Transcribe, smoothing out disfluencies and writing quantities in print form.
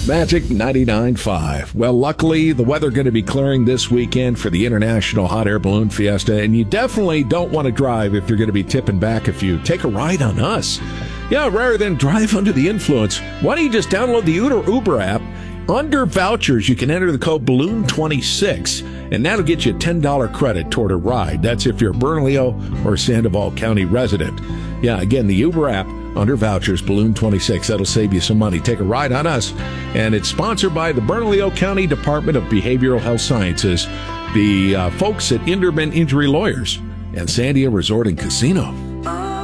Magic 99.5. Well, luckily, the weather going to be clearing this weekend for the International Hot Air Balloon Fiesta, and you definitely don't want to drive if you're going to be tipping back a few. Take a ride on us. Yeah, rather than drive under the influence, why don't you just download the Uber app? Under vouchers, you can enter the code BALLOON26, and that'll get you a $10 credit toward a ride. That's if you're a Bernalillo or Sandoval County resident. Yeah, again, the Uber app, under vouchers, Balloon26. That'll save you some money. Take a ride on us. And it's sponsored by the Bernalillo County Department of Behavioral Health Sciences, the folks at Inderman Injury Lawyers, and Sandia Resort and Casino.